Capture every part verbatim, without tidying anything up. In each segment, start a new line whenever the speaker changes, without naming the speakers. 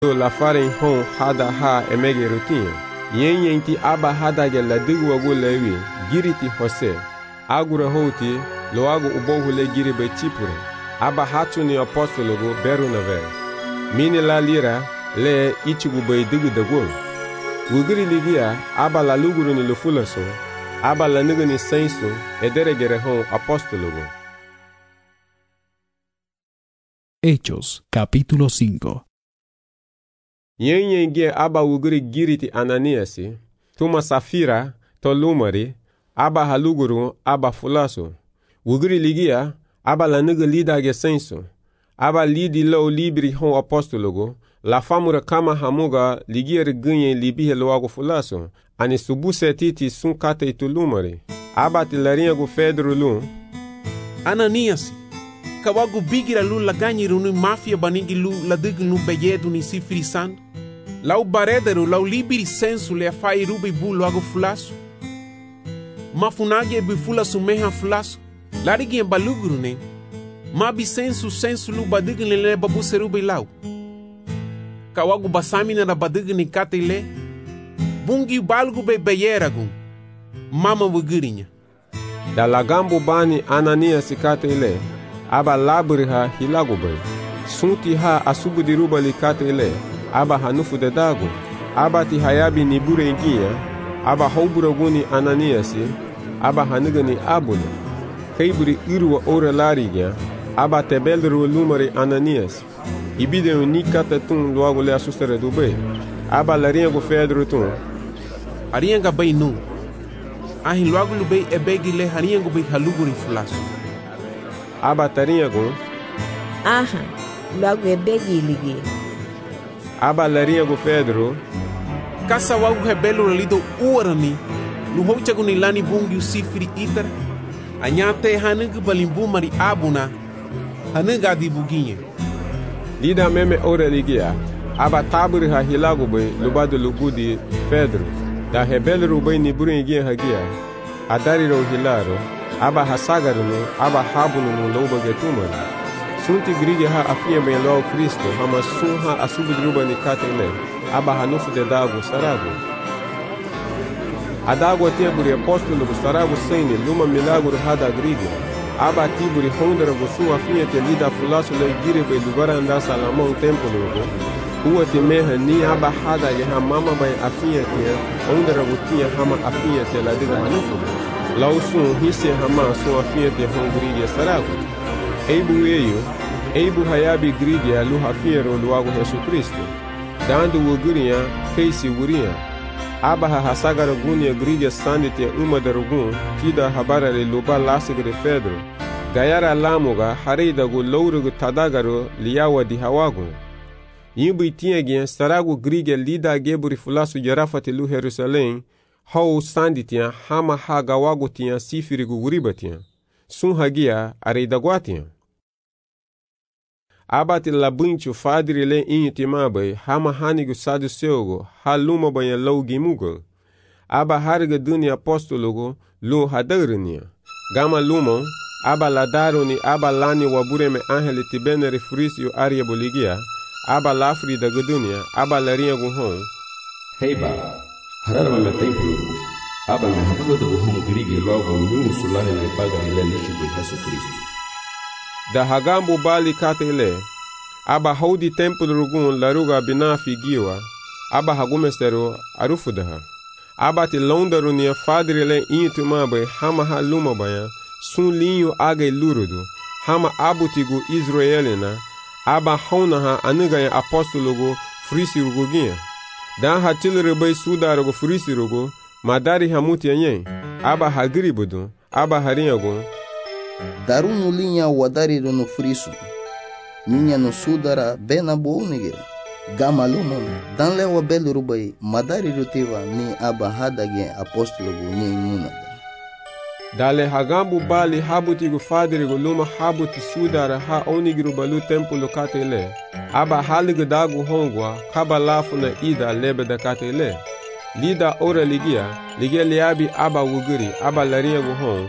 la faren hon hada ha emege rutinha. Yen yen ti aba hada ge la digwa go lewi giriti hose. Agura hoti lo ago ubohu le giri be chipure. Aba hatu ni apostolo go beru na ver. Mini la lira le ichigu be digu de go. Wugiri ligia aba la luguru ni lufulaso. Aba la nigu ni senso edere gere hon apostolo go.
Hechos, capítulo cinco.
Yen yen ge aba wugiri giriti Ananiasi, tuma Safira, to lumari, aba haluguru, aba fulaso. Wugiri ligia, aba la nigu lida ge senso. Aba lidi lo libri hon apostologo, la famura kama hamuga ligier gunye libihe loago fulaso, ani subuse titi sun kate itu lumari. Aba tilarinha go Pedro lu.
Ananiasi. Kawagu bigira lu la ganyiru ni mafia banigi lu la digu nu beyedu ni sifrisan. Lau baredaru lau libiri sensu le afai rubi bu loago fulaso. Mafunagi e bifulaso meha fulaso. Larigi e baluguru ne. Mabi sensu sensu lu badigu ni le babu serubi lau. Kawagu basamina na badigu ni kate le. Bungi balgu be beyeragu. Mama wugirinya.
Da lagambu bani Ananias kate le. Aba labri ha hilago bay. Sunti ha asubu di ruba li kate ile. Aba hanufu de dago. Aba ti hayabi ni bure ingia. Aba hauburaguni Ananiasi. Aba haniga ni abuna. Kaiburi irwa ora larigia. Aba tebeldru lumari Ananias. Ibide ni kate tun luago le asustere do bay. Aba larinha go Pedro tun.
Arianga bay nu. Ahin luago lu bay ebegi le harianga bay haluguri fulaso.
Aba tarinha go.
Aha, logo é begiligi.
Aba larinha go Pedro.
Kasa wagu rebelo lido uarani. No hochago ni lani bungi usifri itar. Anyate hanugu balimbu mari abuna. Hanuga di buginha.
Lida meme ora ligia. Aba taburi ha hilago bay lubado lugudi Pedro. Da rebelo rubai ni buringia hagia. Adari ro hilaro. Aba hasagaru no, aba habunu no loba getumani. Sunti grige ha afia ben lo Cristo, hama sun ha asubudruba ni katele. Aba hanufu de dago sarago. Adago teburi apostolo go sarago sene, luma milagro hada grige. Aba tiburi hondera go su afia te lida fulaso le gire be lugara anda salamon templo go. Uwa te meha ni aba hada ge ha mama bay afia te, hondera go tia hama afia te la diga hanufu. Lausun hisse hama sua fiete hongrigia sarago. Eibu eio, eibu hayabi grigia lu hafiero luago Jesu Cristo. Dando wuguria, keisi wuria. Aba ha hasagara gunia grigia sandite uma darugun, kida habarare luba lasigre Pedro. Gayara lamuga harida gu lourugu tadagaro liawa di hawago. Yimbu itiagia sarago grigia lida geburi fulasu jarafati lu Jerusalém. Hau sanditia hama haga wagotia sifiri guguribatia. Sun hagia areidaguatia. Abati labunchu fadri le intimabai hama hanigu sadu seugo haluma banha laugimuga. Aba harga duni apostologo lu hadarinia. Gama lumon aba ladaroni aba lani wabureme angeli tibenere frisio aria boligia. Aba lafri da gudunia aba larinha guhon.
Heiba. Harara me templo, aba me hapuga do hom grige logo nyunu sulane le paga ile lishi do Jesus Cristo.
Da hagambo bali katele, aba haudi templo rugun laruga binafi giwa, aba hagumestero arufudaha. Aba ti londaru nia fadri le intumabe hama haluma baya, sun linho aga lurudu, hama abutigu Israelina, aba haunaha anuga apostologo frisi ruguginha. Dan hatilere bay sudarogo furisirogo, madari hamuti yanyen, aba hagribudu, aba harinhago.
Darunu linha wadarido no friso, minha no sudara bena bounige, gamalumon, dan lewa belurubay, madari rutiva ni aba hadage apostologo ni imunada.
Dale hagambu bali habutigo fadrigo luma habuti sudara ha onigru balu templo katele. Aba halige dagu hongwa kaba lafu na ida lebe da katele. Lida ora ligia, ligia liabi aba wuguri, aba larinha gu hong.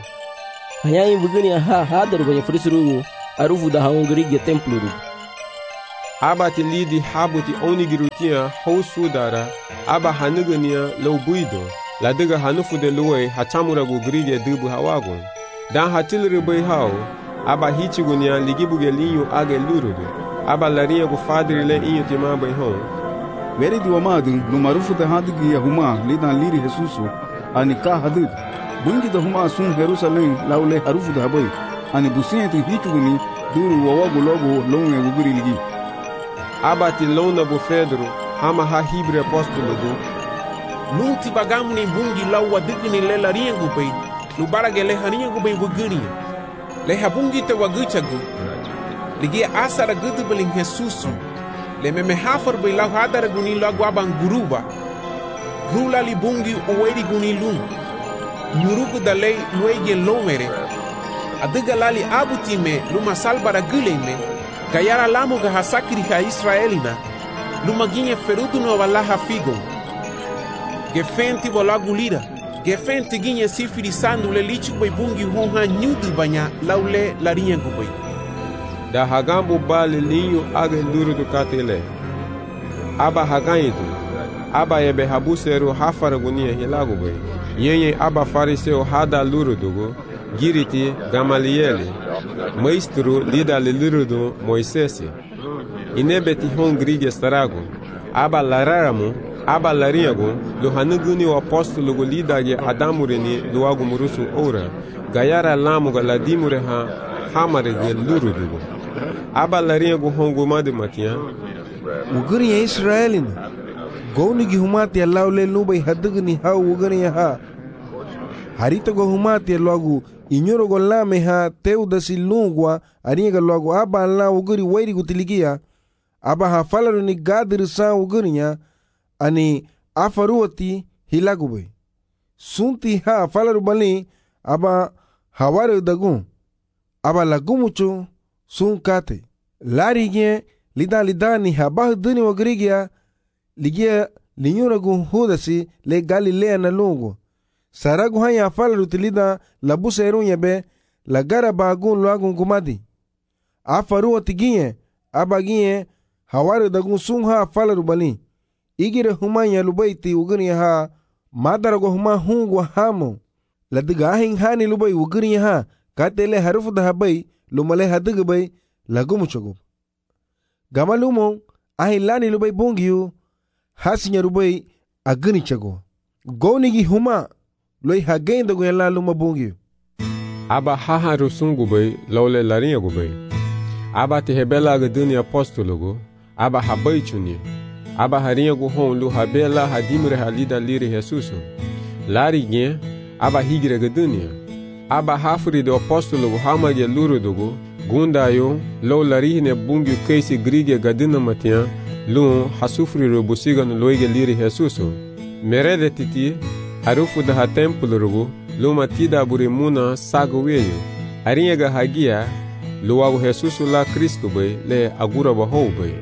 Hayain wuguri ha hadaru banha frisurugu, arufu da hongri ge templo.
aba ti lidi habu ti onigirutia ho sudara aba hanugania lo buido la diga hanufu de loe hachamura gu grige dubu hawagun dan hatilri bai hao aba hichigunia ligibuge linyu age lurudu aba laria gu fadri le inyu ti ma bai hon
Veri di wamadu no marufu te hadigi ya huma lidan liri Jesusu ani ka hadid bungi da huma sun Jerusalem laule harufu da bai ani businye ti hichuguni duru wawagu logo longe wuguri ligi
aba ti lona bu Pedro hama ha hibre apostolo du
Nunti bagamu ni bungi lau wadigni le laria gu bai lu barage le haria gu bai wuguri le habungi te waguchagu ligi asara gudu beling Jesusu le meme hafar bai lau hadara guni lau guaban guruba rula li bungi uweri guni lung nyurugu da lei luege lomere adiga lali abutime luma salbara guleme gayara lamu ga hasakiri ha Israelina luma ginye ferudu no valaha figo gefenti bola gulira gefenti ginye sifiri sandu le lichu bai bungi honha nyudu banya laule larinha gubai
da hagambu bali linyu age lurudu katele aba haganyidu aba yebe habuseru hafara gunia hilagu bai yenye aba fariseo hada lurudugo giriti Gamalieli maestro lida le lurudu Moisesi inebeti hon grige starago aba lararamu aba lariago lo hanuguni o apostolo go lidage adamureni luagu murusu ora gayara lamu ga ladimure ha hamare ge lurudugo aba lariago hongo madu matia
uguri ya Israelin goni gi humati laule nubai hadugni ha uguri ha harito go humati luagu inyoro go lame ha teuda silungwa ariga luagu aba la uguri wairi gutiligia aba ha falaru ni gadir sa ugurinya ani afaruati hilagube sunti ha falaru bali aba hawaru dagun aba lagumucho sunkate larige lida lida ni habah duni wagrigia ligia linyuragu hudasi le galilea na lungu saragu haya falaru tilida labusa erunya be lagara bagun luagun gumadi afaruati gie aba gie hawaru dagun sun ha falaru bali igire humanya lubaiti uguni ha madarago huma hungwa hamo ladiga ahin hani lubai uguni ha katele harufu da habai lumale hadiga bai lagumuchogo gamalumo ahin lani lubai bungiyu hasinya lubai aguni chago gonigi huma loi hagenda go yalla luma bungiyu
aba haha rusungu bai laule larinha go bai aba te hebela ga dunia apostologo aba habai chuni aba harinha go hon lu habela hadimre halida liri Jesusu lari nye aba higre ga dunia aba hafuri do apostolo go hamage lurudogo gundayo lo larihne bungu keisi grige gadina matia lu hasufri robusiga no loige liri Jesusu merede titi harufu da templo rugo lu matida burimuna sago weyo harinha ga hagia lu ago Jesusu la Cristo bai le agura baho bai.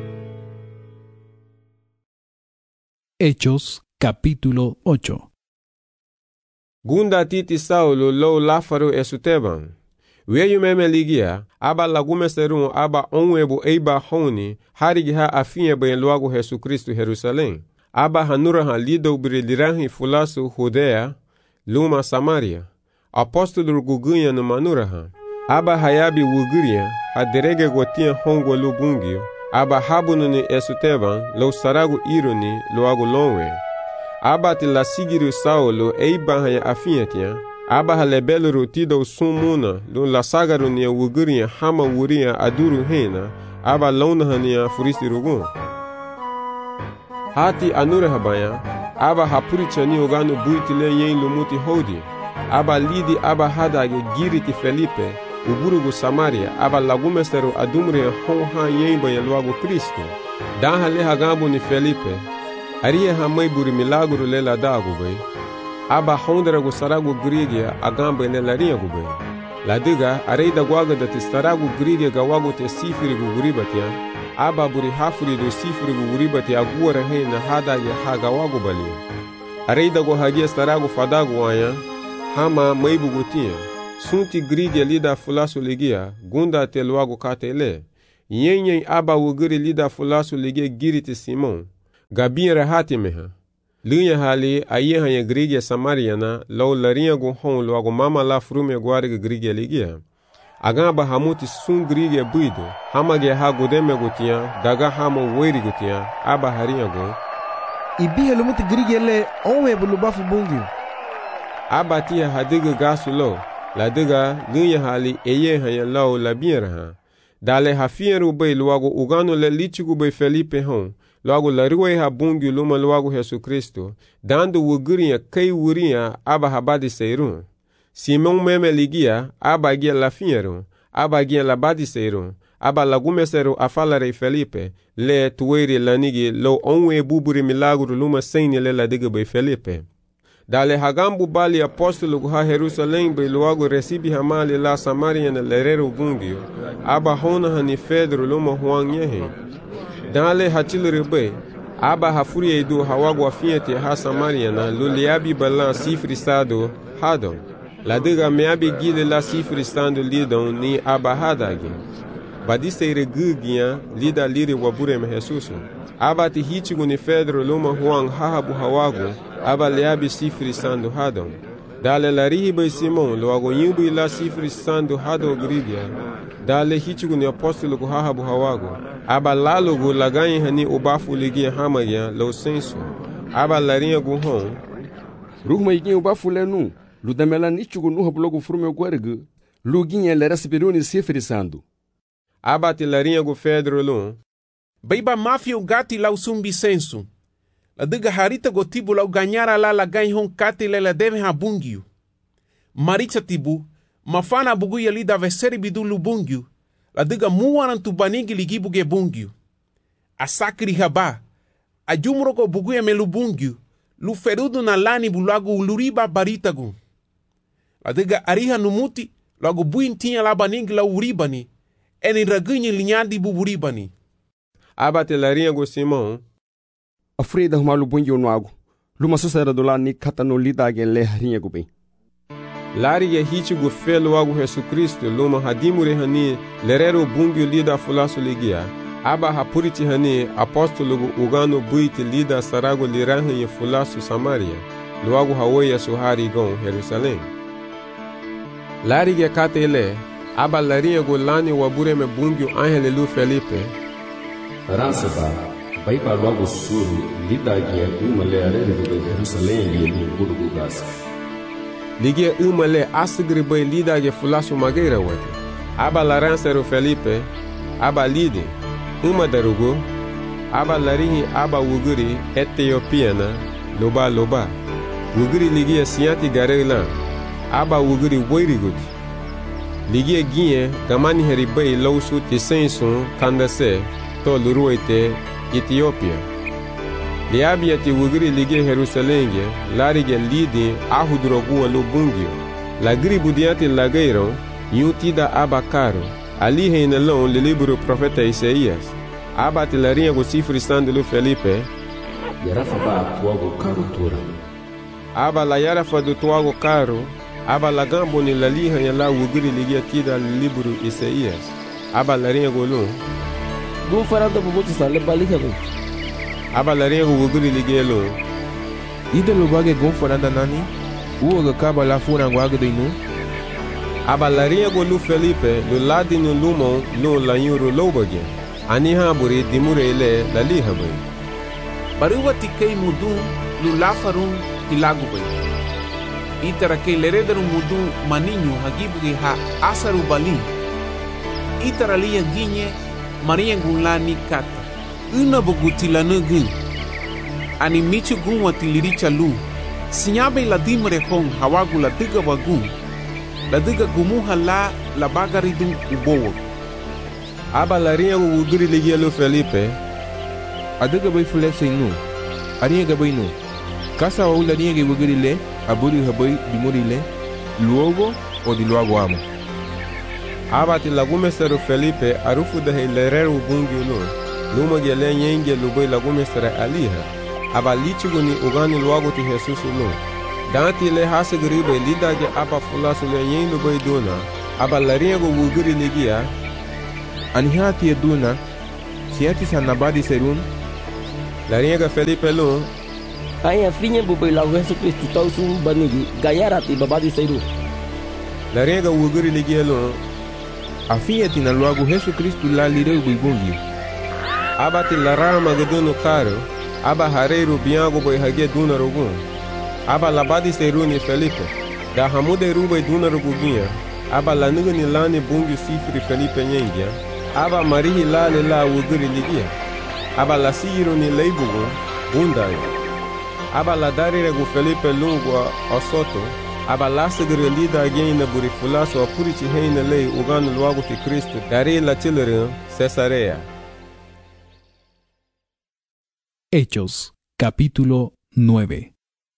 Hechos capítulo ocho.
Gunda titi Saulo lo lafaro esuteban. Weyu meme ligia, aba lagume serun aba onwebu eiba honi, harigi ha afinye bayan luagu Jesu Kristu Jerusalem. Aba hanura ha lido brilirahi fulasu Judea, luma Samaria. Apostolo gugunya no manura ha. Aba hayabi wuguria, ha derege gotia hongo lubungio. Aba habununi esuteban lo saragu ironi lo agu lonwe aba ti la sigiru Saulo eiba haya afiatia aba halebelu rutido sumuna lo la sagaru ni wuguria hama wuria aduru hena aba lona hania furisi rugun hati anure habaya aba hapuri chani ogano buitile yen lumuti hodi aba lidi aba hadage giriti Felipe uburugu Samaria aba lagumesteru adumre honha yemba ya luago Kristo dan hale hagambo ni Felipe ariye hamai buri milagro lela dago bai aba honderago sarago grigia agamba ne laria go bai ladiga areida gwaga da tistarago grigia gawago te sifiri go guribatia aba buri hafuri do sifiri go guribati agura he na hada ya hagawago bali areida go hagia starago fadago aya hama maibugutia sunti grige lida fulasu ligia gunda te luago katele Nyenyen aba wugiri lida fulasu lige giriti Simon. Gabin rahati meha. Lunya hali aye hanya grige Samariana lau larinha gu hon logo mama la frume guarga grige ligia. Agamba hamuti sun grige buido. Hamage ha gudeme gutia, daga hamo weri gutia, aba harinha gu.
Ibihe lumuti grige le onwe bulubafu bungi.
Aba tia hadiga gasu lo. La diga lunya hali eye hanya lau la bienraha. Dale hafieru bay luago ugano le lichigu bay Felipe hon. Logo la ruwe ha bungi luma logo Yesu Kristo, dando wuguria kei wuria aba habadi seiru. Simon meme ligia, aba gia la fieru, aba gia la badi seiru, aba la gumeseru afalare Felipe, le tuweri lanigi lo onwe buburi milagru luma seini le la diga bay Felipe. Dale hagambu bali apostolo ha Jerusalém bay logo recibi hamali la Samaria na lerero bungi, aba hona hani Pedro luma huang yehe. Dale hatilere bay, aba hafuri edu hawagu afiete ha Samaria na luliabi balan sifri sado hadon. La diga meabi gile la sifri stando lidon ni aba hadagi. Badise gugia lida liri wabure me Jesusu. Aba ti hitigu ni Pedro luma huang hahabu hawagu, aba leabi sifri stando hadon. Dale la rihiba Simon loago yubi la sifri stando hado grigia. Dale hitigu ni apostolo ku hahabu hawagu. Aba lalugu laganyi hani ubafu ligia hamaya lo senso. Aba larinha gu hon.
Ruhma igi ubafu lenu. Ludamela nichugu nuha blogu frume guergu. Luginha lera sibiruni sifri sandu.
Aba ti larinha gu Pedro lu.
Baiba mafia o gati lau sumbi senso. La diga harita go tibu lau ganyara la la ganyi hon kati le la deve ha bungiu. Maritza tibu, mafana bugu ya lida veseri bidu lu bungiu. La diga muanan tu banigi ligibu ge bungiu. A sakri haba. A jumroko bugu ya melu bungiu. Lu ferudu na lani bulagu uluriba baritagu. La diga ariha numuti. Lagu buin tinha la banigi la uribani. Eni ragunyi linyadi buburibani.
Aba te larinha go Simon.
Afrida humalu bungi onuago. Luma susera do la ni kata no lida ge le harinha go bem.
Lari ye hiti gu felo agu Yesu Kristo luma hadimure hani lerero bungi lida fulasu ligia. Aba hapuriti hani apostolo gu ugano buiti lida sarago lirahan ye fulasu Samaria. Luagu hawoya suhari gon Jerusalém. Lari ye kate ele. Aba larinha gu lani wabure me bungi angele lu Felipe.
Ransaba, baipa logo suru lida ge uma le arere do Jerusalém ye ni burugu gasa.
Ligia uma le asigri bay lida ge fulasu mageira wate. Aba laranseru Felipe, aba lide, uma darugo, aba larihi aba wuguri Etiopiana, loba loba. Wuguri ligia sianti garela, aba wuguri woiriguti. Ligia ginye gamani heri bay lausu tisensun kandase, to luruete Ethiopia. Liabia ti wugiri lige Jerusalém, larige lidi ahudrogu alu bungio. La gribu diante lageiro, yutida abacaro. Ali reinalão le livro profeta Isaías. Aba ti larinha go sifri sandu Felipe.
Yarafa ba tuago caro tura.
Aba la yarafa do tuago caro. Aba la gambo ni la liha ya la wugiri lige tida livro Isaías. Aba larinha go lu.
Gu faranda bubutu sale balika go.
Aba larinha go wugiri lige lu.
Ida lo bage gon faranda nani? Uoga kaba la fura ngwaga do inu.
Aba larinha go lu Felipe, lo ladi no lumon no la yuro lobage. Ani haburi dimure ele la liha bay.
Baruwa tikei mudun lu lafarun ilagu bay. Itara kei lerederu mudun maninho hagibuge ha asaru bali. Itara liya ginye Maria Gulani kata. Una bogutila nugin. Ani michu gun watiliricha lu. Sinyabe la dimre hong hawagu la diga wagun. La diga gumuha la la bagaridun ubowo.
Aba larinha go wugiri ligia lu Felipe.
Adiga bay fulese inu. Arinha ga bay nu. Kasa wa ularinha ga wugiri le. Aburi habay dimuri le. Luogo o di luogo amo.
Aba ti lagume seru Felipe arufu da heilereru bungi lu. Luma gele nyenge lubai lagume sera aliha. Aba lichigu ni ugani luago ti Jesus lu. Danti le hase gribe lida ge aba fulasu le nyen lubai dona. Aba larinha go wugiri ligia. Anihati eduna, siati sanabadi serun. Laringa Felipe lun.
Aya finha bubai lau Jesus Cristo tau sum banigi gayarati babadi seiru.
Laringa wuguri ligia lun. Afiati na luagu Jesus Cristo la lireu buibungi. Abati larama gedunu caro. Aba hareiru biango boi hagia duna rogun. Aba labadi seiru ni Felipe. Da hamude rubai duna roguginha. Aba lanuga ni lani bungi sifri Felipe nyengia. Aba marihi lale la wuguri ligia. Aba la siro ni leibugu bundai. Aba la darire gu Felipe lungwa osoto. Aba la segere lida agena buri fulaso apurici heine lei uganu luagu ti Cristo. Dari la chilere Cesarea.
Hechos, capítulo nueve.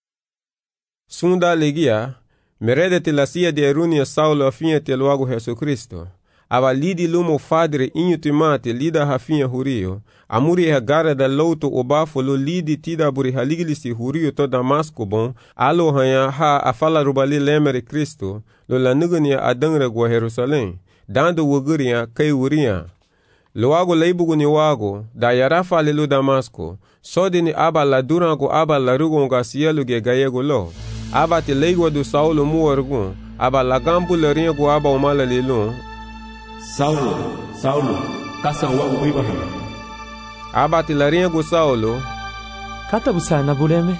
Sunda legia, meredete la sia de erunia Saulo afinha te luagu Jesucristo. Aba lidi lumo fadre inho timate lida hafinha hurio. Amuri ha gara da louto obafo lo lidi tida buri haligilisi hurio to Damasco bon. Alo hanya ha afala rubali lemere Cristo. Lo lanugania adangre gwa Jerusalém. Dando wuguria kai wuria. Luago leibugu ni wago. Da yarafa lelu Damasco. Sode ni aba la durango aba la rugonga sielu ge gayego lo. Aba te leigwa do Saulo muargun. Aba la gambu le ringo aba umala lelun.
Saulo, Saulo, kasa wago Abraham.
Aba te la ringo Saulo.
Kata busana buleme.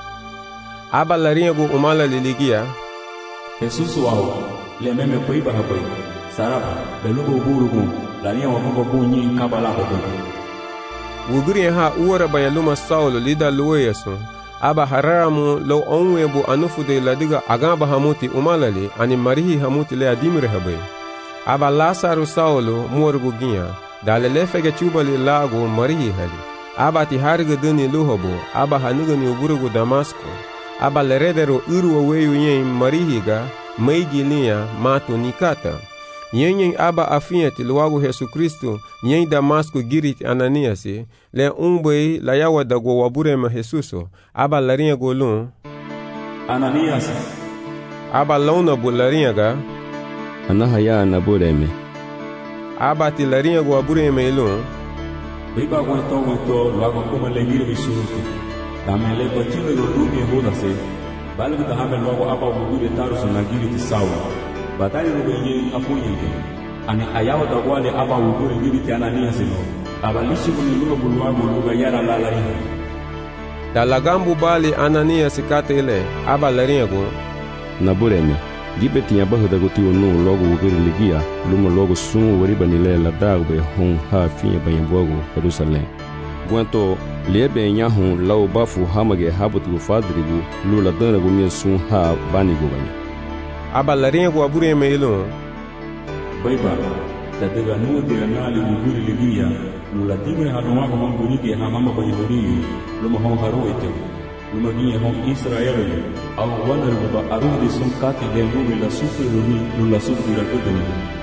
Aba la ringo umala leligia.
Jesus wago, le meme paiba habai. Saraba, belugo burugun, la ringo wago bunyi kabala habai.
Wuguri ha uwara bayaluma Saulo lida luweyasu. Aba haramu lo onwebu anufude ladiga agamba hamuti umalali ani marihi hamuti le adimire habai. Aba Lazaro Saulo muorgu ginha. Dalele fege chubali lago marihi hali. Aba ti harga duni luhobo. Aba hanugani uburugu Damasco. Aba leredero uru weyu yen marihiga. Meigi linha mato nikata. Yen aba afinha ti luagu Jesus Cristo. Yen Damasco girit Ananiasi. Le umbei la yawa da go waburema Jesuso. Aba larinha golun.
Ananias.
Aba launa bu larinha ga.
Anahaya nabureme.
Aba ti larinha go waburema ilun.
Biba guento guento luago como le gire bisuruku. Dame le bachile lo rumi hoda se. Balgu da hame luago aba wugure tarusu na giri ti Saulo. Batali lo benye afunyenge. Ani ayawa da wale aba wugure giri ti Ananias no. Aba lishi kuni luga buluago luga yara la larinha.
Da lagambu bali Ananias kate ile. Aba larinha go.
Nabureme. Gibe tinha barra da gotio no logo wugure ligia. Luma logo sum wariba nile la dagbe hon ha finha banhambogo Jerusalém. Guanto lebe nyahun lau bafu hamage habutu fadrigu lula dana gumia sun ha banigo bani.
Aba larinha go abure meilo.
Baiba da daga no de anali wugure ligia lula timre hanwa ko mambunike ha mama bayuri luma hon haroite luma ginha hon Israel au wandar ba arudi sun kati de lumi la sufre lumi lula sufre la kodeni.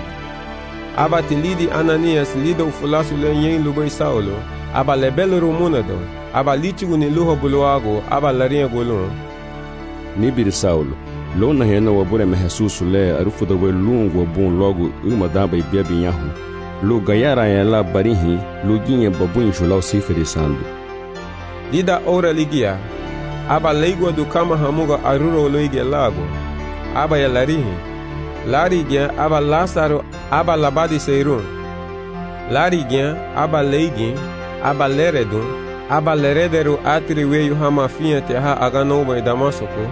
Aba tilidi Ananias lido fulasu le yen lubai Saulo. Aba lebelo rumunado. Aba litigu ni luho buluago. Aba larinha golun.
Nibiri Saulo. Lona hena wabure me Jesus le arufu da welungo bun logo uma daba e bebe nyahu. Lo gayara ya la barihi lo ginha babun julau sifere sandu.
Lida ora ligia. Aba leigwa do kama hamuga aruro loige lago. Aba ya larihi. Larigia aba Lazaro aba labadi seirun. Larigia aba leigin. Aba leredun. Aba leredero atri weyu hamafinha te ha aganoba e Damasco.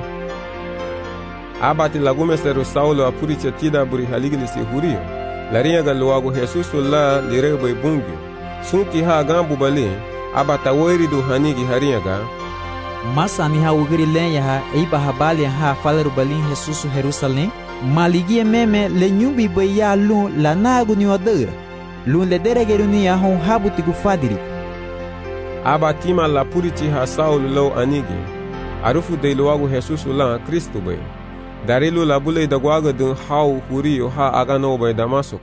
Aba ti lagumesero Saulo apuricha tida buri haligilisi hurio. Larinha galuago Jesus la lirebo e bungi. Sunti ha agambu bali. Aba taweri do hanigi harinha ga.
Masa ni ha wugiri lenha ha eiba habali ha falaru balin Jesus Jerusalém. Maligia meme le nyumbi baya lun la nagu ni wadera. Lun le deregeru ni ya hon habuti gufadiri.
Aba tima la purichi ha Saulo lo anigi. Arufu de luago Jesus la Cristo bay. Darilu la bule da guaga dun hau hurio ha agano bay Damasco.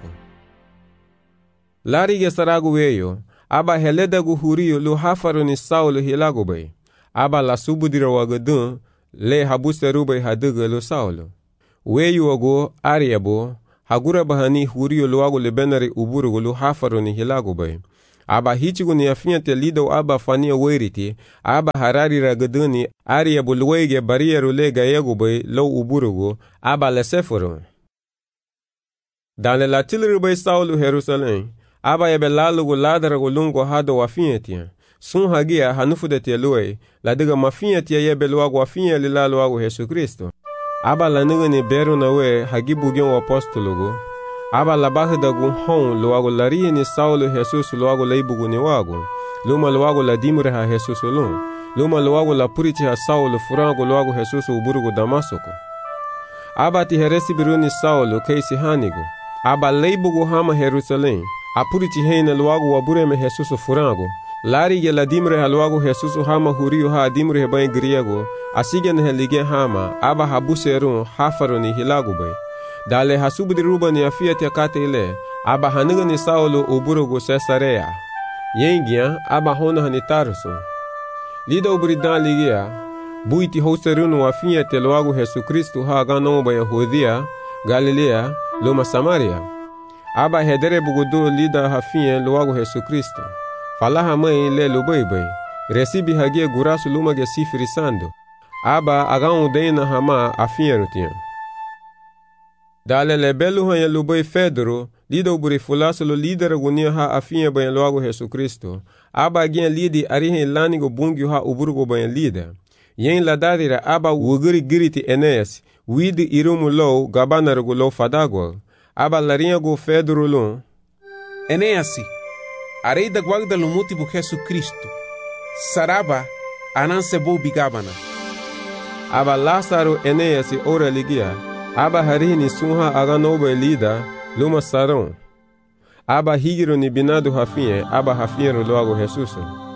Larige saragu weyo. Aba heleda gu hurio lu hafaru ni Saulo hilago bay. Aba la subudira waga dun le habuseru bay haduga lu Saulo. Weyu ogo ariabo hagura bahani hurio luago lebenari uburugo lu hafaro ni hilago bay. Aba hichigo ni afinya te lido aba fania weriti, aba harari ragaduni aria bulwege baria rulega yego bay lo uburugo, aba leseforo. Dans le latil bay Saulu Jerusalem, aba yebe lalugo ladarago lungo hado wafinya sun hagia hanufu de telue, la diga mafinya tia yebe luago wafinya lila luago Jesu Kristo. Aba la niga ni beru na we hagibu gen apostologo. Aba la bahe da gu hon luago larie ni Saulo Jesus luago leibugu ni wago. Luma luago la dimure ha Jesus lun. Luma luago la purichi ha Saulo furango luago Jesus uburugu Damasoko. Aba ti heresi biru ni Saulo keisi hanigo. Aba leibugu hama Jerusalem. Apurichi heina luago wabure me Jesus furango. Lari ge la dimre haluago Jesus hama hurio ha dimre hebain griego, asigen helige hama, aba habuserun hafaro ni hilago bay. Dale hasubdi ruba ni afiat yakate ile, aba haniga ni Saulo uburugo Cesarea. Yengia, aba hona hani Tarso. Lida ubridan ligia, buiti hoserunu afiat luago Jesus Kristo ha gano ba Yahudia, Galilea, luma Samaria. Aba hedere bugudu lida hafien luago Jesus Kristo. Falaha mãe le lubaibai, recibe hagia gurasu luma ge sifrisando, aba agan dena hama afinharutinha. Dale le belu hanya lubai Fedro, lida uburi fulaso lo líder agonia ha afinha banha logo Jesus Cristo, aba agen lidi arihe lanigo bungio ha uburgo banha lida. Yen ladadira aba uguri giriti Eneas, widi irumu low gabanarago low fadagwa, aba larinha go Fedro lon.
Eneasi. Arei da guarda lumuti bu Jesus Cristo. Saraba ananse bo bigabana.
Aba Lázaro Eneas ora ligia. Aba harini sunha aganoba lida luma saron. Aba higiro ni binado hafinhe. Aba hafinhero logo Jesus.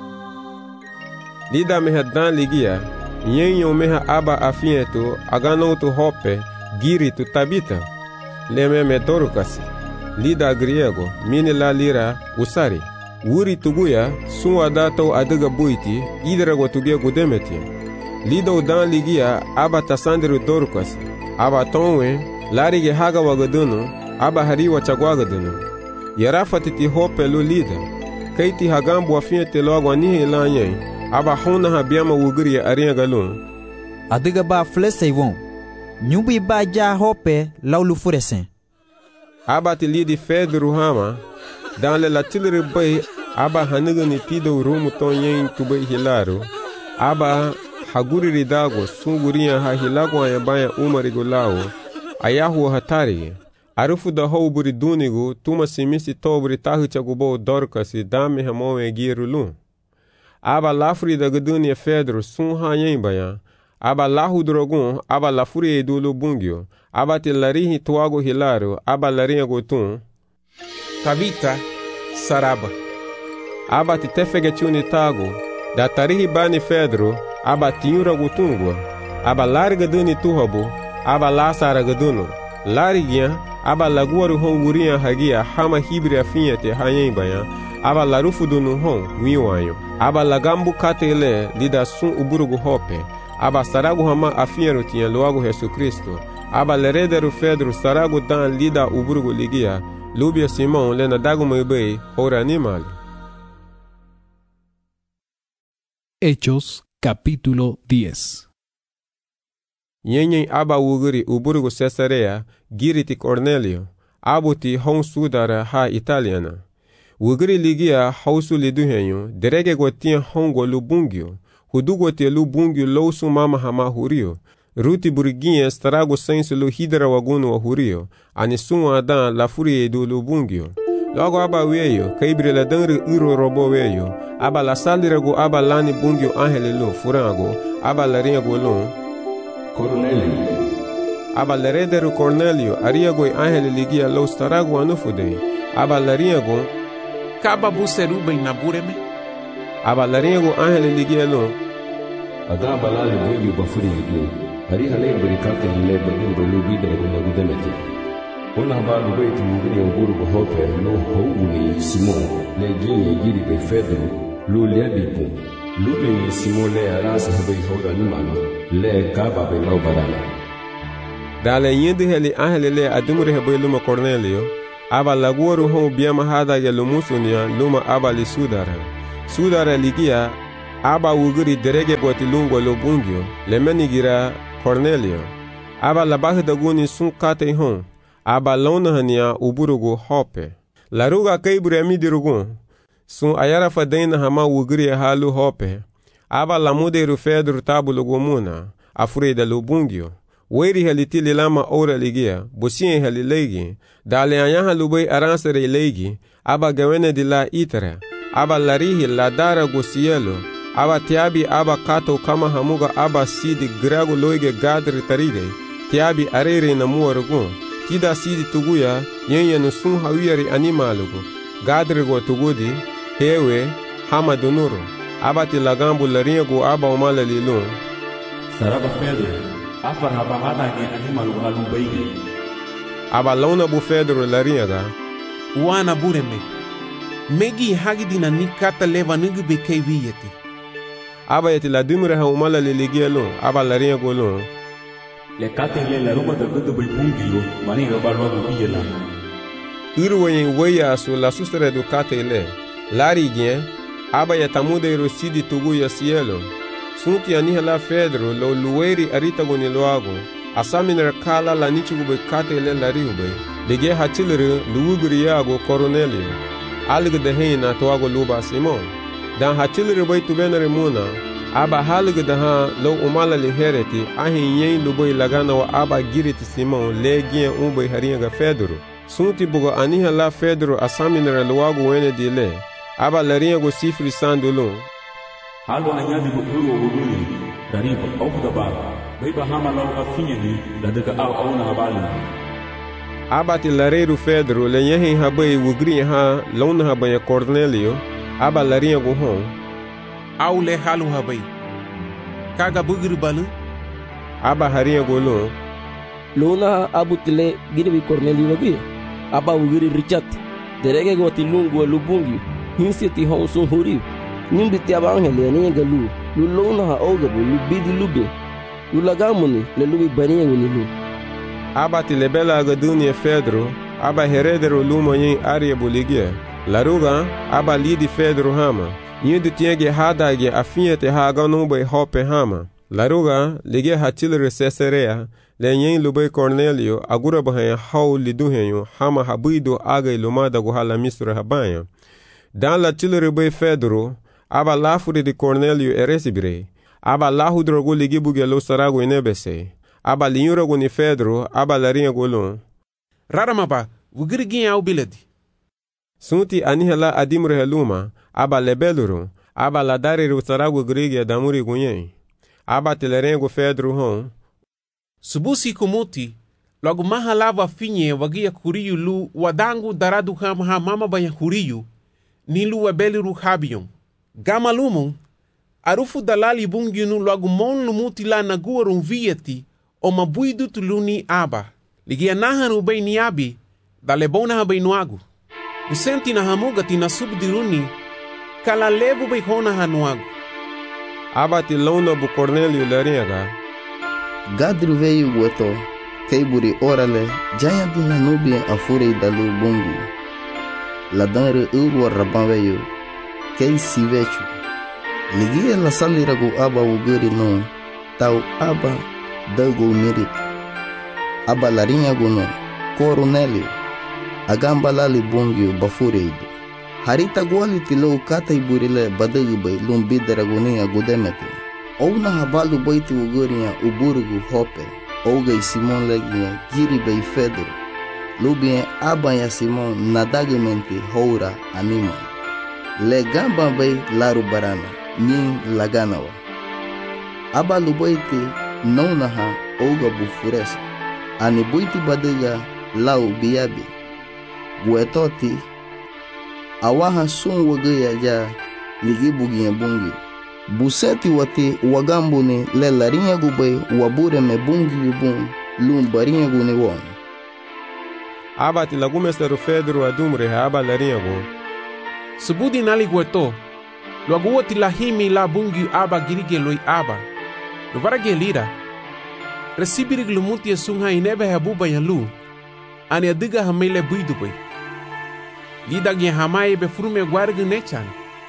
Lida meha dan ligia. Yenyo meha aba afinheto aganoto hope giri tu tabita. Leme me dorukasi. Lida griego mini la lira usari. Wuri tuguya sun adato adiga buiti idra go tugia gudemeti. Lido dan ligia aba tasandru dorkas. Aba tonwe larige haga wagadunu aba hariwa chagwagadunu. Yarafatiti hope lu lida. Kaiti hagambu afiente logo anihe lanyen. Aba hona habiama wuguri aringa galun.
Adiga ba flese won. Nyubi ba ja hope laulu furesen.
Aba ti lidi Fedro hama. Dans le latil bay aba haniga ni tido rumu tonyen tubay hilaro. Aba haguri ridago sunguria ha hilago ayabaya umarigo lao. Ayahu hatari. Arufu da hou buri dunigo tuma simisi tobri tahu chagubo dorkasi dame hamoe girulun. Aba lafri da gadunia Fedro sun hanyen baya. Aba lahu drogun aba lafuri edulu bungio. Aba te larihi tuago hilaro aba larinha gotun.
Tabita Saraba.
Aba te tefegetiuni tago. Da tarihi bani Fedro aba tiura gotungwa. Aba larga duni tuhabu. Aba lasara gaduno. Larigia aba laguaru hon guria hagia hama hibri afinha te hanyen baya. Aba larufu dunu hon wiwanyo. Aba lagambu katele lida sun uburugu hope. Aba saragu hama afinha tinha logo Jesus Cristo. Aba lerederu Fedro saragu dan lida uburugu ligia. Lubia Simão lena dago mebei ora animal.
Hechos capítulo diez.
Yenyen aba uguri uburugu Cesarea giriti Cornelio. Abuti hon sudara ha italiana. Uguri ligia hausu liduhenyo derege gotia hongo lubungio. Hudugo te lubungio lousu mama hama hurio. Ruti burguinha estrago senso lo hidra wagunu wa hurio, anisun adan la furie do lubungio. Logo aba weyo, kaibre la danre uro robo weyo, aba la salirago aba lani bungio angele lo furango, aba la ringo lo.
Cornelio.
Aba la redero Cornelio, ariago angele ligia lo starago anufude, aba la ringo.
Kaba buseruba inabureme.
Aba la ringo angele ligia lo.
Ada balale bungio bafuri hidu. Hari hale berikate hile bagin bolu bidra guna gudemeti. Una ba lubai tu mugini nguru bohope lo houni Simon le gini giri be Fedro lo le bipu. Lo be Simon le arasa habe hora ni mano le kaba be lo badana.
Dale yindi heli angelele adumure hebe luma Cornelio, aba laguoru hon biama hada ya lumusunia luma aba li sudara. Sudara ligia, aba uguri derege boti lungo lo bungio, lemenigira Cornelio. Aba labahi daguni sun kate hon, aba lonahania uburugu hope. Laruga kaibure amidirugun, sun ayara fadena hama uguri halu hope. Aba lamuderu fedru tabulugu muna, afurida lo bungio. Weri halitili lama ora ligia, busien halilegi, dale anyaha lubay aransere legi, aba gawene di la itara, aba larihi la dara gosielo, aba tiabi aba kato kama hamuga aba sidi grago loige gadri tarige, tiabi arere na muarugun, tida sidi tuguya, yenye nusun hawiyari animalugu, gadri go tugudi, hewe, hama dunuru, aba tilagambu laringo aba umala lilun.
Saraba Pedro. Afar haba hada ge animal halu bayi.
Aba launa bu Pedro laringa.
Wana bureme. Megi hagidina nikata leva nugu be keviyeti.
Aba yeti la dumre ha umala liligia lo. Aba laringa go lo.
Le kate le la ruma da gudu bay bungilo. Mani ga barwa bu biyela.
Irwe waya su la sustere du kate le. Lari gen. Aba yatamude rosidi tugu ya cielo. Sunti anihela Pedro lo lueri arita goni loago, asaminer kala la nichugube kate le lariube, dege hachilere luuguri yago Cornelio, alge de heina toago luba Simon. Dan hachilere bay tubenere muna, aba halge de ha lo umala li hereti, ahin yen lubay lagana wa aba giriti Simon le gien umbay haringa Pedro. Sunti bugo anihela Pedro asaminer loago wene di le, aba laringa sifri sandulun.
Halu anyadi bukuru wuguli, dariba au dabara. Baiba hama lau afinyani, ladaka au au na habali.
Abati lareru Pedro le yehin habai wugri ha launa habaya Cornelio, aba larinha guhon.
Au le halu habai. Kaga bugri balu?
Aba harinha gulun.
Luna abutile giribi Cornelio wagi. Aba wugri Richard. Derege goti lungu lubungi. Hinsi ti hon sun huri. Nimbi ti abangele ni galu. Lu luna ha ogabu lu bidi lube. Lu lagamuni le lubi baniya ngini lu.
Aba ti lebela agadunia Pedro. Aba heredero lumo yin aria buligia. Laruga aba lidi Pedro hama. Yindu tienge hadage afinyete haga numbe hope hama. Laruga lige hatilere Caesarea. Le yin lube Cornelio agura bahan hau liduhenyo hama habido aga ilumada guhala misra habanya. Dan la tilere be Pedro. Aba lafuri de Cornelio eresibire. Aba lahu drogo ligi bugelo sarago inebese. Aba linyurago ni Pedro. Aba larinha golon.
Raramaba, wugirigin au biladi.
Sunti anihela adimre heluma. Aba lebeluru. Aba ladari sarago grigi damuri gunyen. Aba telerengo Pedro hon.
Subusi kumuti. Logo maha lava finye wagia kuriyu lu wadangu daradu hamha mama baya kuriyu. Nilu wabeliru habiyon. Gama lumon, arufu dalali bunginu logo mon lumuti la naguarun vieti, o mabuidu tuluni aba. Ligia nahan ubay ni abi, dale bona habay nuagu. Usenti na hamugati na subdiruni, kala lebu bay hona hanuagu.
Aba ti lona bu Cornelio laringa.
Gadru veio gueto, keiburi orale, jaya di na nubia afurei dalu bungi. Ladanre urwa raban veio. Kei sivechu. Ligia la saliragu aba uguri no. Tau aba dago mirit. Aba larinha guno. Cornelio. Agamba lali bungio bafureido. Harita guali tilo kata iburile badagi bay lumbida ragunia gudemete. Ouna habalu baiti uguria uburugu hope. Ouga Simon legia giri bay Pedro. Lubien aba ya Simon nadagamente houra anima. Le gamba bay laru barana, nyin laganawa. Aba lubaiti naunaha oga bufuresa. Ani buiti badiga lau biabi. Guetoti awaha sun wagaya ja ligi bugiya bungi. Buseti wati wagambuni le larinha gubay wabure me bungi yubun lum barinha guni won.
Aba ti lagumesteru Pedro adumre ha aba larinha gun.
Subudi nali gueto, luaguo ti lahimi la bungi aba girige loi aba. Luvara gelira. Resibirig lumuti sungha inebe habuba ya lu. Ani adiga hamele buidu bay. Lidag ya hamaye be frume guargu nechan.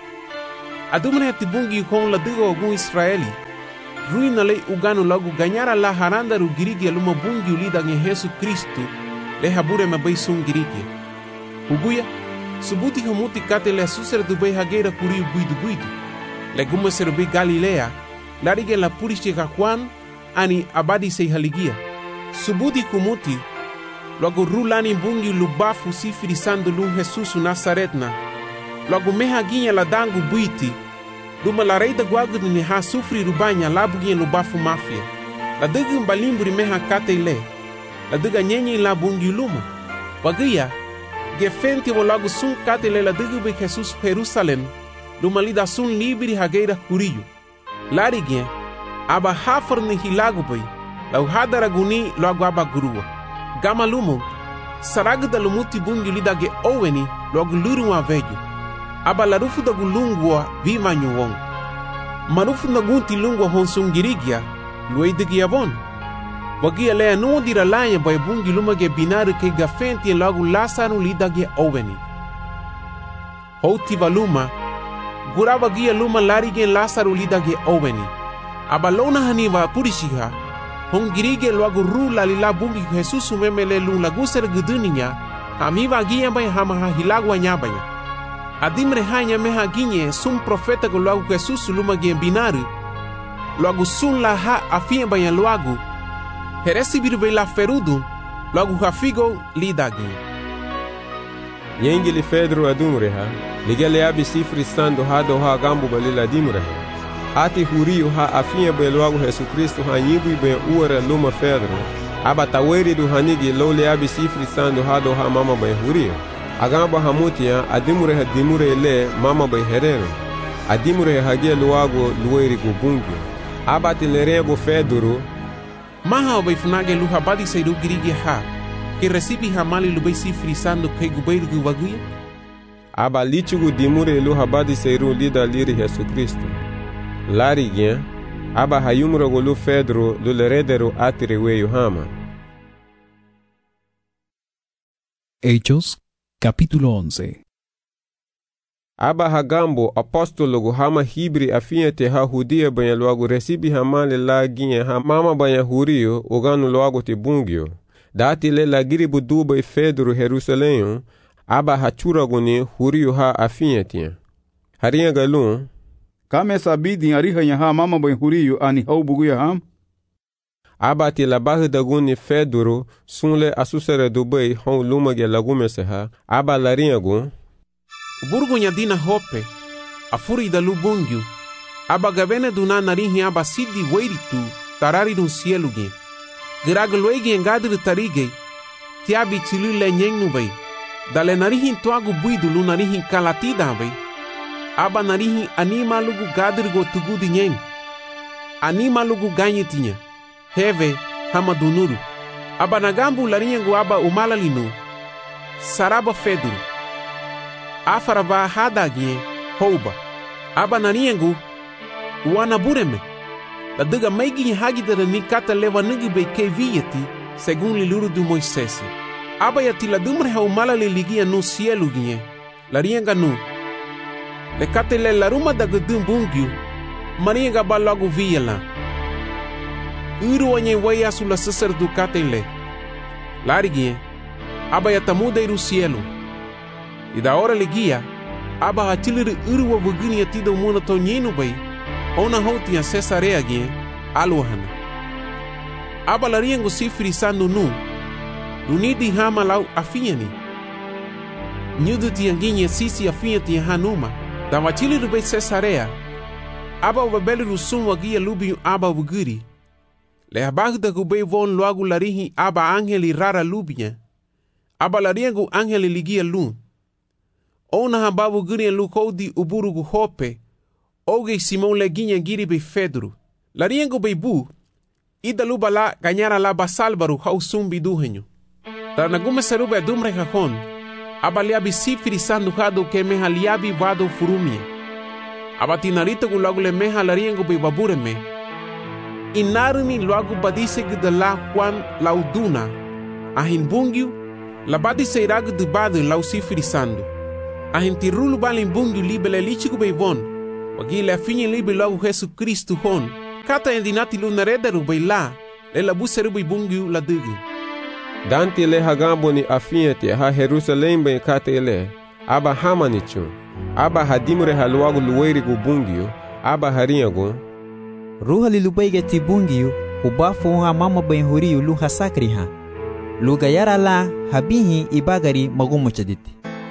Adumne tibungi kon la diga ogun Israeli. Ruina le uganu lagu ganyara la haranda ru girigi luma bungi lidag ya Yesu Kristu. Le habure me bay sun girigi. Uguya subuti hamuti kate le suser du bay hageira kuri buidu buidu. Le gume serbi Galilea. Larige la purishe kakwan ani abadi sei haligia. Subuti kumuti logo rulani bungi lubafu sifiri sandu lu Jesus Nazaretna. Logo meha ginha la dangu buiti. Duma la reida guagu ni ha sufri rubanya labu ginha lubafu mafia. La digi mbalimburi meha kate ile. La diga nyenye la bungi luma. Wagia gefenti wo logo sun kate ile la digi be Jesus Jerusalem. Duma lida sun libiri hageira kuriyu. Larige aba hafar ni hilagu bay. Lau hadara guni logo aba gurua. Gama lumo, saraga da lumuti bungi lidage oweni logo luru aveju. Aba la rufu da gulungwa viva nyuwong. Marufu na gunti lungwa honsungirigia, luedigi avon. Wagia lea nuo dira lanya bay bungi lumage binaru ke gafenti en logo lasaru lidage oweni. Houti valuma, gura wagia luma larige lasaru lidage oweni. Aba lona haniva purishiha, hongirige logo rula lila bungi Jesus memele lu laguser guduninya amiva ginha bay hama ha hilagwa nyabaya adimre hanya meha ginhe sum profeta go logo Jesus luma gen binaru logo sun la ha afia bay logo heresi birbe la ferudu logo hafigo lidagi
Yengi li Pedro adumre ha ligele abi sifri sando hado ha gambu balila dimre Ati huriu ha afia be logo Jesus Kristo ha nyibu be uara luma Pedro. Aba taweri du hanigi lole abi sifri sando hado ha mama be huriu. Agamba hamutia adimure ha dimure le mama be herero. Adimure hagia luago lueri gubungi. Aba tilerego Pedro.
Maha be funage luha badi seidu girigi ha. Ke resibi hamali lube sifri sando ke gubeir gubaguya.
Aba lichugu dimure luha badi seiru lida liri Jesus Kristo. Lariguinha, aba hayumro golu Pedro do leredero atireweyo hama.
Hechos, capítulo once.
Aba hagambo apóstolo go hama hibri afiente ha hudia banha logo recibi hamale la guinha ha mama banha hurio ogano logo te bungio. Dati le la giribu duba e Pedro Jerusalém, aba hachura goni hurio ha afiente. Harinha galun
Kame sabidi ariha yaha mama bay huriyo ani hau bugu yaham.
Abati la barra da guni Pedro sunle asusere dubai hon lumage lagume seha aba larinha gun.
Burgo nyadina hope afuri da lubungyu aba gavene duna narihi aba sidi weiritu tarari no cielo gen. Gragloegi engadri tarige tiabi chilule nyengnu bay. Dale narihi tuagu buidu lu narihi kalatida bay. Aba narihi anima lugu gadrigo tugudi nyeng. Anima lugu ganyetinya. Heve hama dunuru. Aba nagambu larinyangu aba umalalinu. Saraba feduru. Afaraba hadagie houba. Aba nariyangu uanabureme. La diga meigi hagidara ni kata leva nigi be keviyeti segun liluru du Moisés. Aba yati la dumre ha umalali ligia no cielo gie. Larianga nu. Le katele la ruma da gudum bungiu, maria gaba logo via lá. Uru onye waya sula sacer do katele. Lariguinha, aba yatamuda iru cielo. E da hora ligia, aba hatilir uru wa bugunia tido muna tonyeno bay, ona hotia Cesarea gie, aluhana. Aba lariango sifri sando nu, dunidi hama lau afiani. Nyudu tianginha sisi afiati hanuma. Da watili do beit Cesarea, aba wabeli rusum wagia lubi aba wuguri. Le abagu da gubei von loagu larihi aba angeli rara lubia. Aba lariangu angeli ligia lu. Ona haba wuguri lu kodi uburugu hope. Oge Simon leginha giri be Pedro. Lariangu be bu. Ida luba la ganyara la basalbaru hau sumbi duhenyo. Da nagume serube dumre kakon. Abaliabi sifiri sandu hado ke meha liabi vado furumia. Abatinarito gulagu le meha lariengo be babure me. inarni logo badiseg de la Juan lauduna, ahin bungiu, la badiseirag de bade lau sifrisando. Ahin tirulu balin bungiu libele lichigu beivon, wagile afinye libe logo Jesus Cristo hon, kata endinati lunarederu beila, le la buseru bungiu la digi.
Dante le hagambo ni afinyete ha Jerusalem ben kata ele, aba hamanichun, aba hadimure haluagu luweiri gu bungiu, aba harinyagu,
ruha lilubaige ti bungiu, ubafu ha mama ben huriu lu hasakri ha. Lugayara la habihi ibagari magumuchaditi.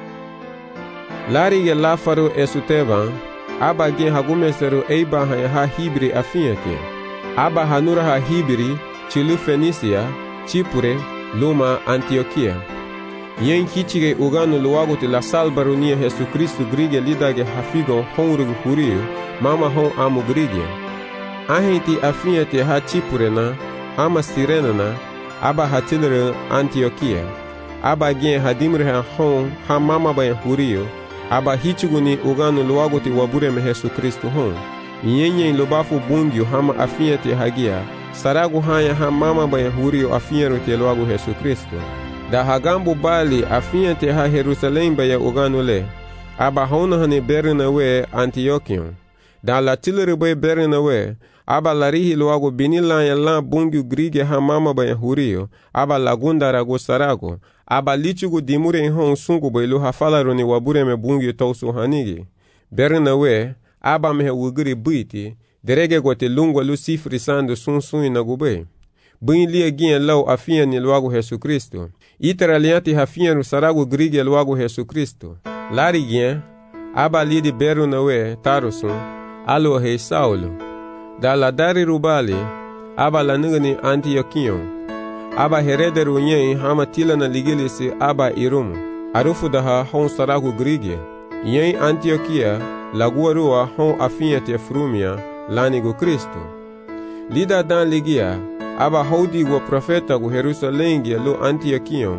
Lari ge lafaru esutevan, aba gen hagumeseru eiba ha ha hibri afinyete, aba hanura ha hibri, chilu Fenisia, Chipure, Luma, Antioquia. Yen kichige uganu luagu ti la salbarunia Jesu Cristo grige lidage hafigon honrugu huriu, mama hon amu grige. Ahenti afinyete ha Chipure na, ama Sirena na, aba hatilere Antioquia. Aba gen hadimre ha hon ha mama bayan huriu, aba hichuguni uganu luagu ti wabureme Jesu Cristo hon. Yenyen lubafu bungiu hama afinyete hagia, saragu hanya ha mama bayan huriu afinyero te luagu Jesu Cristo. Da hagambu bali afinyete ha Jerusalem baya uganu le, aba hona hane berina we Antiochion. Da la tilere bay berina we, aba larihi luagu binila ya la bungiu grige ha mama bayan huriu, aba lagunda ragu saragu, aba lichugu dimure hon sungu bay lu ha falaro ni wabure me bungiu tausu hanigi. Berina we, aba mehe wugiri buiti, derege gote lungwa lu sifri sandu sun sun inagube. Bun lia gien lau afian ni luagu Jesu Cristo. Itera lianti hafian rusaragu grige luagu Jesu Cristo. Lari gien, aba lidi beru na we, tarusun, alo rei Saulo. Da la dari rubali, aba la nugani Antiochion. Aba herederu nyen hama tila na ligilisi aba irumu. Arufu daha hon saragu grige. Yen Antioquia, laguarua hon afinyete frumia, lanigu Cristo. Lida dan ligia, aba hodi go profeta gu Jerusalem lu Antiochion.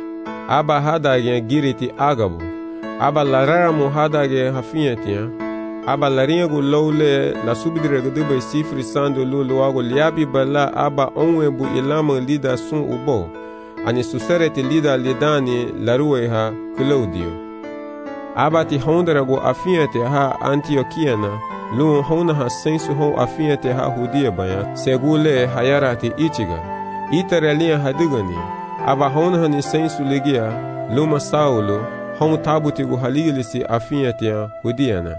Aba hadage giriti agabu. Aba larara mu hadage hafinyete. Aba larinha gu lowle la subidire gu dube sifri sando lu luago liabi bala aba onwe bu ilama lida sun ubo. Ani susereti lida lidani laruwe ha Claudio. Aba ti hondera gu afinyete ha Antiochiana, lu hona ha sensu hon afinyete ha hudia baya, segule hayarati ichiga. Itarelia hadigani, aba hona hani sensu ligia, luma Saulo, hon tabuti gu haligilisi afinyete hudiana.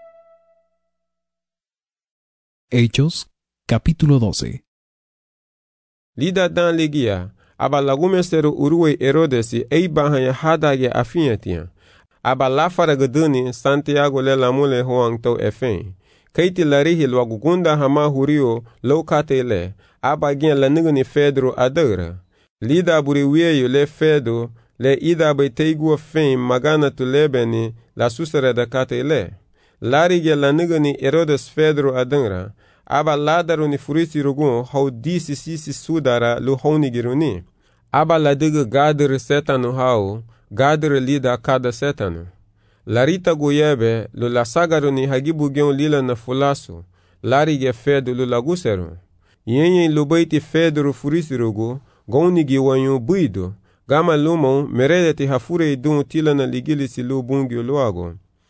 Hechos, capítulo doce.
Lida dan ligia, aba lagumesteru uruwe Herodesi eibahanya hadage afinyete. Aba lafara gaduni Santiago le lamule hoang to efen. Kaiti larihi lwagugunda hama hurio lokate le. Aba gen la nigani Fedro adara. Lida buri wieyo le Fedo le ida bay teigua fen magana tu lebeni la susere da kate le. Lari ge la nigani Herodes Fedro adara. Aba ladaru ni furisi rugun hau disi sisi sudara lu honi giruni. Aba la diga gadir setanu hau. Gadre lida kada setanu. Larita goyebe lu la sagaru ni hagibu gen lila na fulasu. Lari ge fedu lu laguseru. Yenye lubaiti fedru furisirugu, goni gi wanyu buidu. Gama lumon meredeti hafure idun tila na ligilisi lu bungi luago.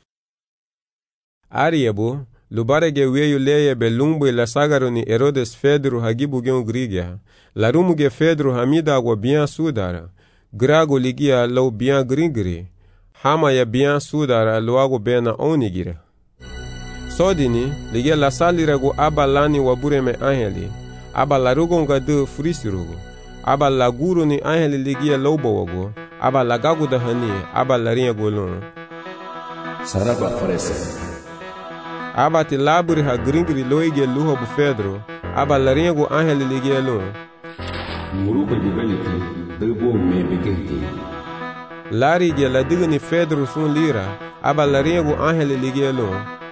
Ariebu, lubare ge weyu leye be lumbu la sagaru ni Herodes fedru hagibu gen grigia. Larumu ge fedru hamida agwa bien sudara. Grago ligia lau bien gringri, hama ya bien sudara luago bena onigira. Sodini, ligia la salirago aba lani wabure me angeli, aba larugo nga de frisirugo, aba laguru ni angeli ligia laubo wago, aba lagago da hani, aba larinha golon.
Saraba farese.
Aba ti laburi ha gringri loige luho bu Fedro, aba larinha go angeli ligia lon.
Muruba diveliti.
Lari ge la digni Fedro sun lira, aba larinha gu angeli ligelo.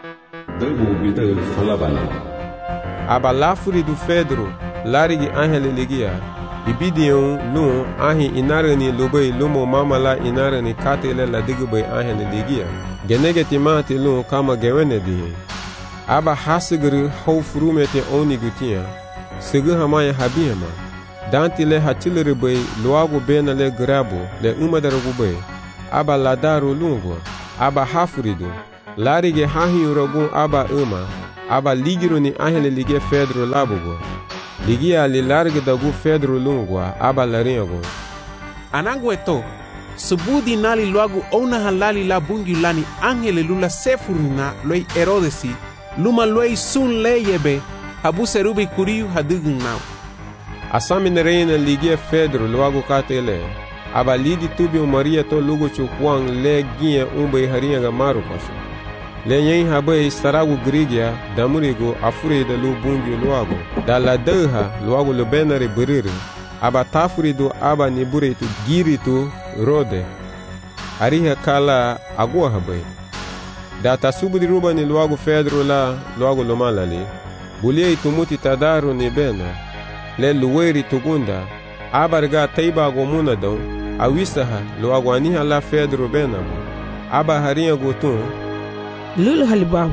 Aba lafuri du Fedro, lari ge angeli ligia. Ibidion lun ahi inarani lubay lumo mamala inarani katele la digubay angeli ligia. Genege timati lun kama gewene dihi. Aba hasigri hau frumete oni gutia. Segu hamaya habiyama. Danti le hatilere bay luagu bena le grabo le umadaragu bay. Aba ladaru lungo. Aba hafuridu. Larige hahi uragun aba uma. Aba ligiru ni ahele lige fedro labugo. Ligia li large dagu fedro lungwa aba laringo.
Anangu eto. Subudi nali luagu ona halali la bungi lani angele lula sefuruna loi Herodesi. Luma loi sun leyebe. Habu serubi kuriu hadugun nau.
Asami nereina ligia fedro luagu katele. Aba lidi tubi Maria to lugu chukwang le gie umbe haringa ga maru pasu. Le yen habe saragu grigia damurigo afure de lu bungi luagu. Da la deha luagu lu benare buriri. Aba tafurido aba niburitu giritu rode. Ariha kala agua habe. Da tasubudi ruba ni luagu fedro la luagu lumalali. Bulia itumuti tadaru ni bena. Le luweri tugunda. Abarga taiba gomuna don. Awisaha luagu aniha la fedro benamu. Aba harinha gutun.
Lulu halibahu.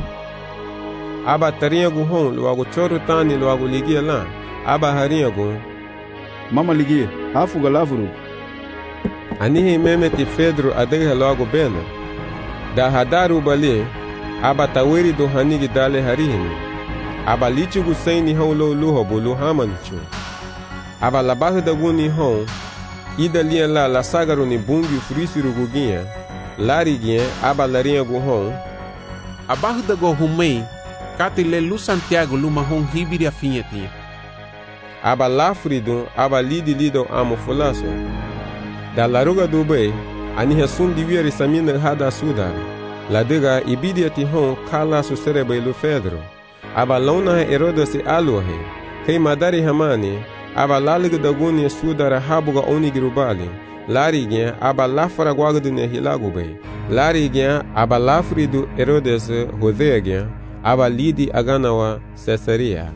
Aba tarinha guhon luagu choru tani luagu ligia la. Aba harinha gu.
Mama ligia, hafu galavuru.
Anihi memeti fedro adeha luagu bena. Da hadaru bali. Aba taweri do hanigi dale harihini. Aba lichugu saini hon lo luho bulu hamanichu. Aba labahu da guni hon. Ida lia la la sagaru ni bungi furisiru guginha. Lariguinha aba larinha guhon.
Abahu da go humei. Kati le lu Santiago luma hon hibiri afinhetinha.
Aba lafridun aba lidi lido amo fulaso. Da laruga do bei. Aniha sundi vieri samina hada sudar. Ladega ibidia ti hon kala su serebe lu fedro. Aba launa Herodes aluhe. Kei madari hamani. Aba laliga daguni sudara habuga onigirubali. Lariguinha aba lafara guagdune hilagubei. Lariguinha aba lafridu Herodes rodeaguinha. Aba lidi aganawa Caesarea.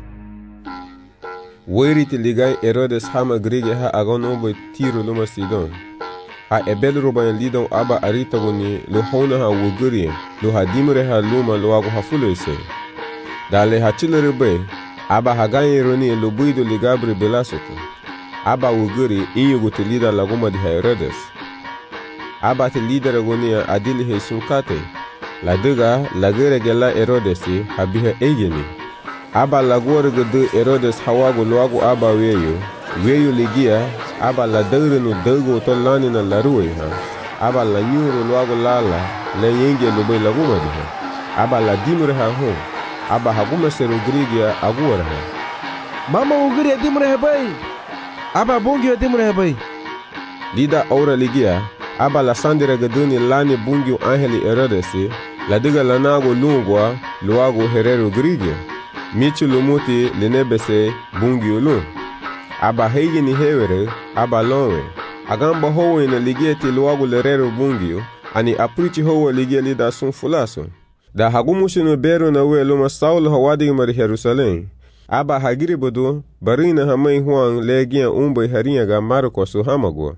Weriti ligai Herodes hama grige ha aganobo tiro luma sidon. A ebel rubayan lidon aba aritaguni luhona ha wugurien. Luha dimre ha luma luagu hafulese. Dale ha chilerube. Aba hagayen roni lubuido ligabri belasoto. Aba wuguri inyugu te lida laguma di Herodes. Aba te lida ragonia adili heisun kate. La dega lagere gela Herodesi habiha egeni. Aba lagore gudu Herodes hawagu luagu aba weyo. Weyo ligia aba la degre no dego to lani na laruwe ha. Aba la nyuru luagu lala le yenge lube laguma di ha. Aba la dimure ha hon. Aba haguma seru grigia aguara ha.
Mama ugiri ya dimure hebai. Aba bungi ya dimure hebai.
Lida aura ligia. Aba la sandira gaduni lani bungi angeli Herodesi. La diga lanago lungwa luagu herero grigia. Michu lumuti linebese bungi ulun. Aba heigi ni hewere. Aba lonwe. Agamba howe na ligia ti luagu lerero bungi. Ani aprichi howe ligia lida sun fulaso. Da hagumushinu beru na we luma Saulo hawadi mari Jerusalem. Aba hagiri bodu barina hamai huang legia umbe harinha ga Marcos hamago.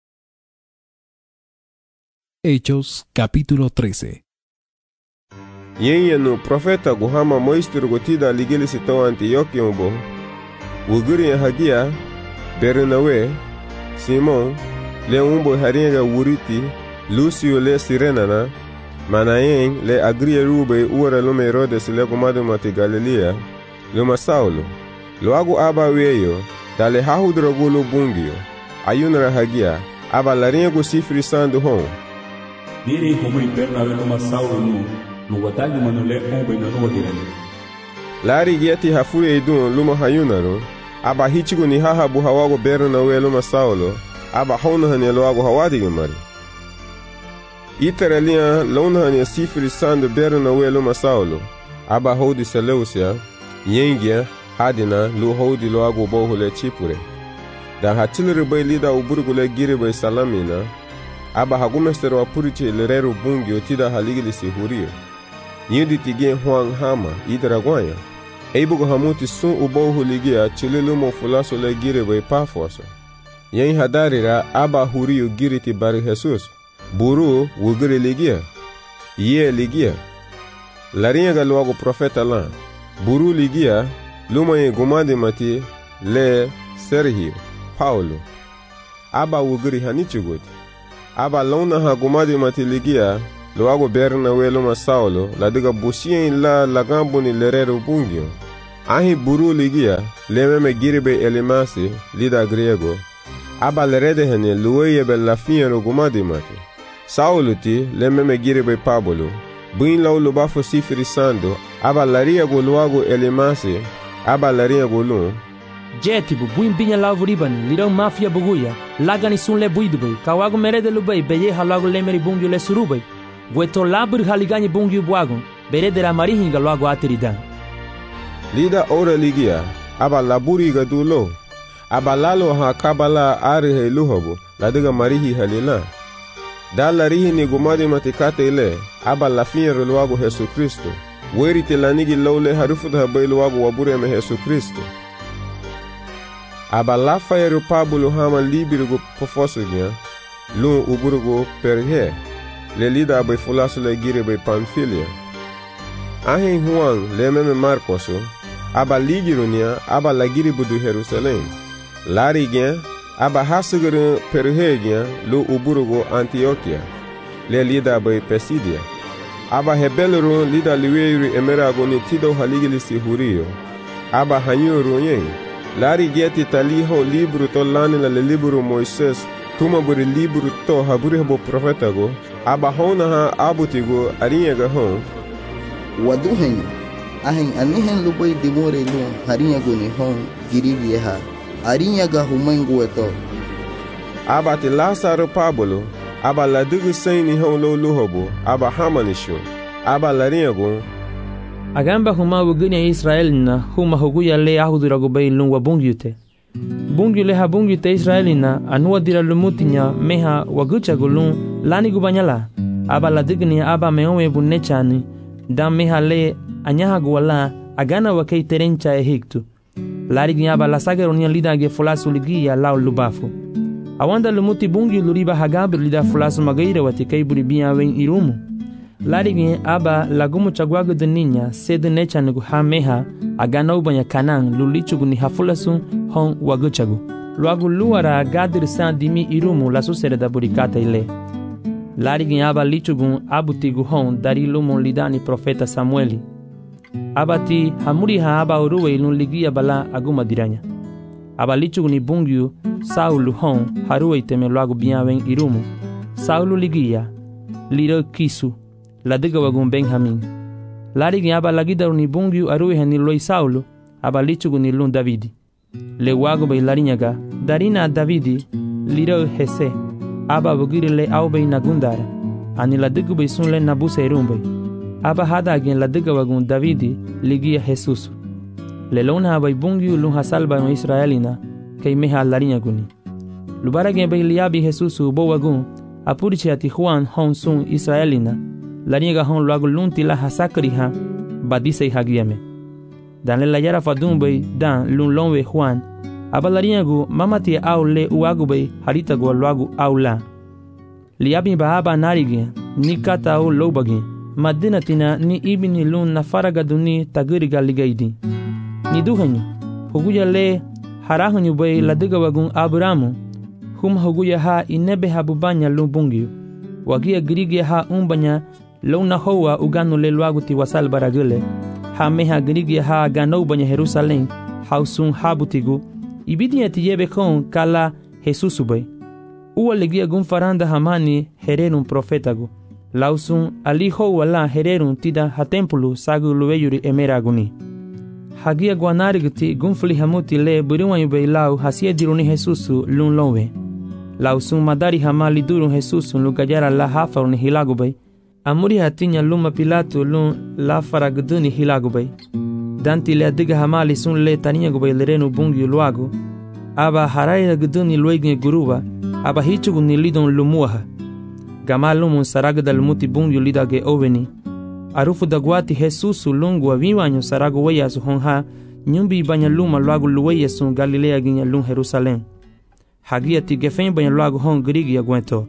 Hechos capítulo trece.
Yenye no profeta guhama moistur gotida ligili sitao Antioquia umbo. Uguri hagia beru na we Simon le umbe harinha ga wuriti Lucio le Sirenana. Manayen le agria rube ura lume Herodes le gumadu mati Galilea luma Saulo. Luagu aba weyo dale hahudrogu bungio. Ayunara hagia aba laringo sifri sandu hon.
Diri como Bernabe luma Saulo nu no wadagi manule ombe na no dirani.
Lari giati hafure idun luma hayunaro. Aba hichigu ni hahabu hawago Bernabe luma Saulo. Aba hona hane luagu hawadi mari. Iteralia lonhania sifri sandu beru na we luma Saulo. Aba hodi Seleucia, yengia, hadina, lu hodi lo agu bohule chipure. Da hatilere bay lida uburgule gire bay salamina. Aba hagumestero wa puriche lereru bungi otida haligili si hurio. Yindi tige huang hama, idraguanya. Eibugo hamuti sun ubohu ligia chililumo fulaso le gire bay pafoso. Yen hadarira aba hurio giriti bari Jesus. Buru wugiri ligia. Ye ligia. Larinha ga logo profeta lá. Buru ligia. Lumaye gumadi mati le Sergio, Paulo. Aba wuguri hanichugut. Aba lona ha gumadi mati ligia, luago berna weluma Saulo, la diga busien la lagambuni lerero bungio. Ahi buru ligia, lememe giribe elimasi, lida griego. Aba lerede hene luweye be la fiero gumadi mati. Saulo ti, lememe giribe Pablo. Buin lau lubafo sifiri sando, aba laria go luago elimasi, aba laria go lun.
Jetibu, buin binya lau ribani, lirau mafia buguya, lagani sun le buidubay, kawago merede lubay, beye halago lemeri bungyo le surubay. Gueto labur haligani bungyo buagon, berede la marihinga luago ateridan.
Lida ora ligia, aba laburi ga dulo, aba lalo ha kabala arihe luhobo, ladiga marihi halila. Da larihi ni gumadi matikate ile, aba lafiero luago Jesu Kristo, weri te lanigi lole harufu da habay luago wabure me Jesu Kristo. Aba lafaero Pablo hama libirugo pofosugia, lun uburugo perhe, le lida abay fulasu le gire bay Pamfilia. Ahin Juan le meme Marcoso, aba ligirunia, aba la giri budu Jerusalem. Lari gen, aba hasuguru perhegien, lu uburugo Antioquia, le lida abay Pesidia. Aba hebeluru lida liweiri emerago ni tido haligilisi hurio. Aba hanyuru yen. Lari geti taliho libru to lanila le libru Moises, tuma buri libru to haburi habo profetago, aba hona ha abutigo arinyaga hon.
Waduhen, ahen anihen lubay dimore lu harinyago ni hon girigi ha, arinyaga humengu eto.
Aba ti Lazaro Pablo, aba ladugu saini hon lo luhobo, aba hamanisho, aba larinyago.
Agamba huma wuguni Israel na huma huguya le ahudurago bay lungwa bungyute. Bungyu le ha bungyute Israel na anuwa dira lumutinya meha wagucha gulun lani gubanyala. Aba la digni aba meowe bunechani dam meha le anyaha guwala agana wakei terencha e hiktu. Lari gni aba la sagaronia lida ge fulasu ligia lao lubafu. Awanda lumuti bungyu luriba hagabir lida fulasu magaira watikei buribia wen irumu. Larigi aba lagumu chagwago de niña sede necha nugu ha meha agana ubanya kanang lulichugu ni hafulasun hon waguchagu. Luagu luara gadir san dimi irumu la susere da burikata ile. Larigi aba lichugu abutigu hon dari lumu lidani profeta Samueli. Abati hamuri ha aba uruwe ilun ligia bala aguma diranya. Aba lichugu ni bungyu Saulu hon haruwe iteme luagu biawen irumu. Saulu ligia liro kisu. La diga wagun Benjamin. Lari aba lagida ni bungyu aruhe ni loi Saulo, aba lichugu ni lun Davidi. Le wago bay larinyaga, darina Davidi, liro hese, aba wugiri le aubay nagundara, ani la digu bay sun le nabuse irumbay. Aba hada agen la diga wagun Davidi, ligia Jesus. Le lona bay bungyu lun hasalba no Israelina, kay meha larinyaguni. Lubara gen bay liabi Jesus bo wagun, apuriche ati Juan hon sun Israelina, lariega hon luago lunti la hasakri ha badise hagiame. Dan le la yara fadumbe dan lun lonwe Juan, aba lariego mamati au le uago be harita go luago au la. Liabi ba aba narige ni kata au lobagi, madina tina ni ibini lun na faraga duni tagiriga ligaidi. Ni duhanyu, huguya le harahanyu be la diga wagun Abramu, hum huguya ha inebe habubanya lun bungyu, wagia grigia ha umbanya Lona hoa uganu le luagu ti wasal baragule, ha meha grigia ha ganou banya Jerusalem, hausun habutigu, ibidia ti yebe kon kala Jesusubay. Uwa legia gun faranda hamani hererun profetagu, lausun ali hoa la hererun tida ha tempulu sagu lueyuri emeraguni. Hagia guanarigti gunfli hamuti le buriwan yubay lau hasia diruni Jesusu lun lonwe. Lausun madari hamali durun Jesusun lugayara la hafaruni hilagubay. Amuri hatinya luma Pilato lun la faragduni hilagubay. Danti le adiga hamali sun le tania gubay lerenu bungi luago. Aba harai gduni luegne guruba, aba hichugu ni lidon lumuaha. Gamalumun saragda lumuti bungi lidage oveni. Arufu dagwati Jesusu lungu aviwanyo sarago weya su honha, nyumbi banya luma luago luweya sun Galilea ginya lun Jerusalem. Hagia ti gefen banya luago hon grigi aguento.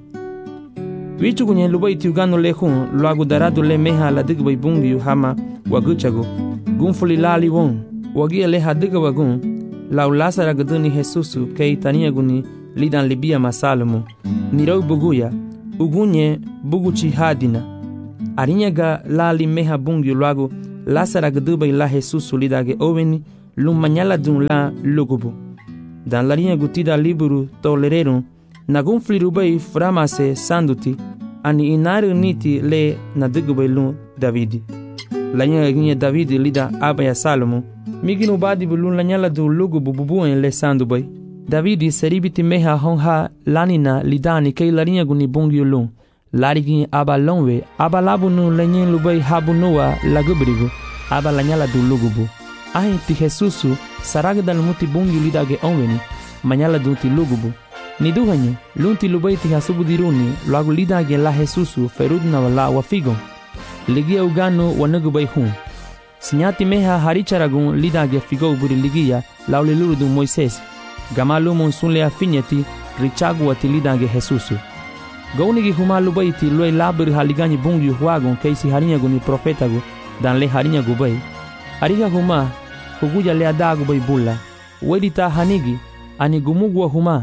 Wichu kunye lubay tiugano le hun, luago darado le meha la digbay bungi hama waguchago. Gunfuli lali won, wagia le hadiga wagun lau lasara gaduni Jesusu kei tania guni lidan libia masalomo nirau buguya ugunye buguchi hadina arinyaga lali meha bungyu lago lasara gaduba ila Jesusu lidage oveni lumanyala dun la lugubu dan larinha gutida liburu tolererum nagun flirubai framase sanduti ani inaru niti le nadigubai lun Davidi lanya ginye Davidi lida abaya Salomo miginu badi bulun lanyala du lugubu bubuen le sandubai Davidi seribiti meha honha lanina lidani kei larinha guni bungyu lun larigi aba lonwe aba labunu lenyen lubai habunua lagubrigu aba lanyala du lugubu ahi ti Jesusu saragdal muti bungyu lidage onweni manyala du ti lugubu niduhanye lunti lubai ti hasubudiruni lagu lidage la Jesusu ferudna wala wafigon ligia uganu wanagubai hun sinyati meha haricharagun lidage figo buri ligia lauliluru du Moises gamalu monsunle afinyeti richagu ati lidage Jesusu gaunigi humalu baiti loi labur haligani bungyu huagon keisi harinya guni profetagu dan le harinya gubai ariga huma huguja le adagu bai bulla wedita hanigi ani gumugwa huma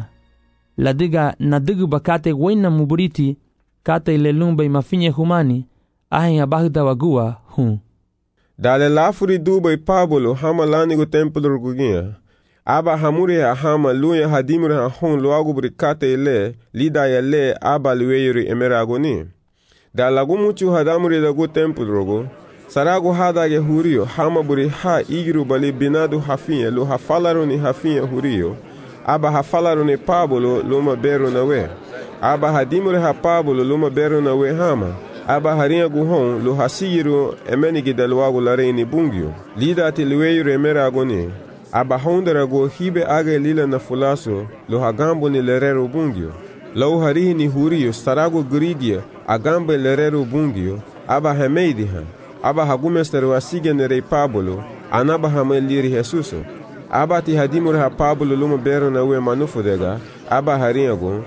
ladiga nadigu bakate wena muburiti kate le lumbai mafinye humani ahin abagda wagua hun
dale lafuri dubai Pablo hama lanigo templo gugia aba hamure hama luya hadimure ha hon loagu brikate ile lida ya le aba lueyuri emeragoni da lagu muchu hadamure da go templo rogo sarago hada ge hurio hama buri ha igiru bali binadu hafinye lo hafalaro ni hafinye hurio aba hafalaro ni Pablo luma beru nawe aba hadimure ha Pablo luma beru nawe hama aba harinha guhon lo hasigiru emenigi dalwagu lareini bungyo lida ati lueyuri emeragoni aba hondera go hibe age lila na fulaso lo hagambo ni lerero bungyo lau harihi ni hurio sarago grigia agambe lerero bungyo aba hemeidi ha aba hagumesteru asige nerei Pablo anaba hameliri Jesuso aba ti hadimur ha Pablo luma bero na we manufudega aba harinha go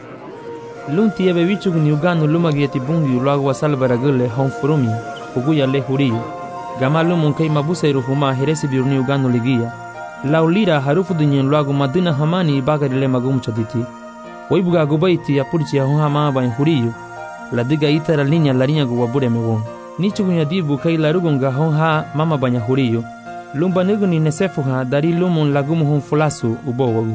lunti ebe wichugu ni uganu luma gieti bungyo lagu wasalbaragule honfurumi uguya le hurio gamalu munkai mabusairu huma heresi biruni uganu ligia laulira harufu dunyen lagu madina hamani bagarile magum chaditi waibuga gubaiti ya purchi ya hama ba huriyo ladiga itara linya larinya guwabure mewon nichugu ya dibu kai larugonga honha mama banya huriyo lumba nuguni nesefuha dari lumun lagumu hon fulasu ubowagu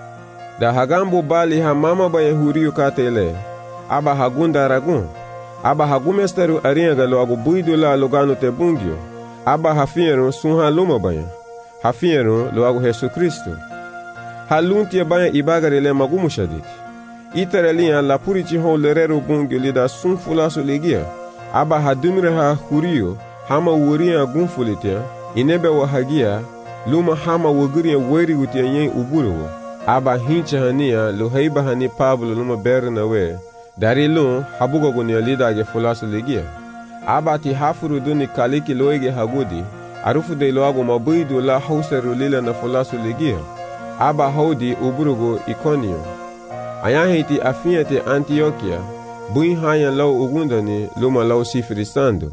da hagambo bali ha mama banya huriyo katele aba hagunda ragun aba hagumesteru arinha galo agu buidu la lugano te bungyo aba hafiero sunha luma banya hafiero lo agu Jesu Kristo halunti banya ibagare le magumu shaditi iterelia la purichi ho lerero bungyo lida sun fulasu legia aba hadumre ha hurio hama wuria gunfulitia inebe wa hagia luma hama wuguria weri utia yen uburo aba hincha hania lo heiba hani Pablo luma berna we dari lu habugo gunia lida ge fulasu legia aba ti hafuru duni kaliki loege hagudi arufu de loago mabuidu la hauseru lila na fulasu legia aba hodi uburugo Ikonio ayahiti afiate Antioquia bui haya lau ugundani luma lau sifrisando.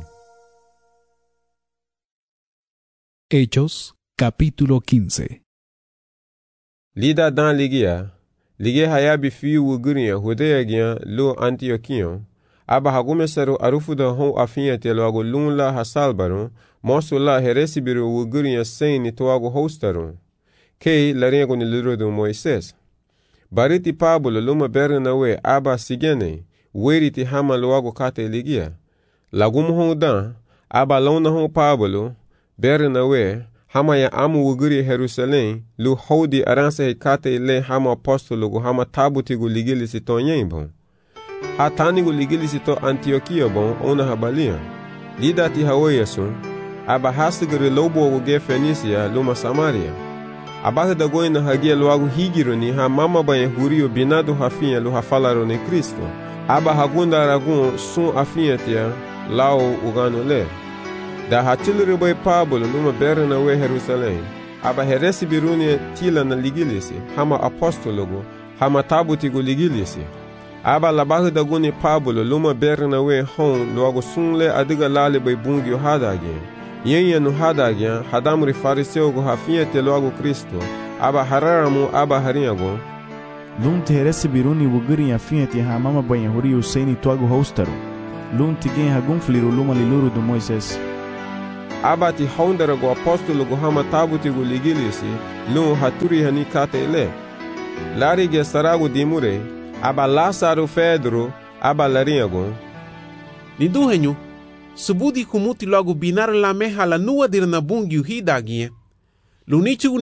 Hechos capítulo quince.
Lida dan ligia ligia hayabi fiu uguria hudeya gia lo Antioquion aba hagumesaru arufu da hon afiate loago lunla hasalbaron mosu la heresi biru uguria seini toago hostaron kei laringo ni lirodo Moises bariti Pablo luma berna we aba sigene weriti hama loago kate ligia lagum hondan aba lona hon Pablo berna we hama ya amu uguri Jerusalem lu hodi aranse kate le hama apostolo go hama tabuti go ligili sitonyen bon hatani go ligili sito Antioquia bon ona habalia lidati haweyeso aba hasigere lobo go ge Fenisia luma Samaria abata da goina hagia loago higironi ha mama ba hurio binado hafinha lu hafalaro ne Kristo aba hagunda ragun sun afinhatia lao ugano le da hatilere boy Pablo luma berna we Jerusalem aba heresi biruni tila na ligilisi hama apostologo hama tabuti go ligilisi aba labahu da guni Pablo luma berna we hon loago sunle adiga lale boy bungyo hadage Yenye no hadagya hadamuri fariseu go hafinha te logo Cristo aba hararamu aba harinhago
lun te herese biruni wuguri ya fienti ha mama banha huri usaini tuago hostaro lun te gen hagun fliru luma liluru do Moisés
aba ti hondera go apóstolo go hama tabuti go ligilisi lun haturi hani kate ele lari ge sarago dimure aba Lázaro Pedro aba larinhago
Nindu henyu subudi kumuti logo binar la meha la nua dir na bungi hidagie lunichu.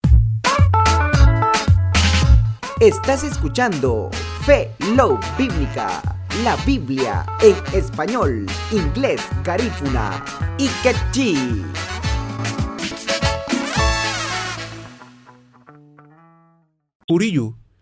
Estás escuchando Fe Love Bíblica, la Biblia en español, inglés, garífuna y quechí.
Uriyu,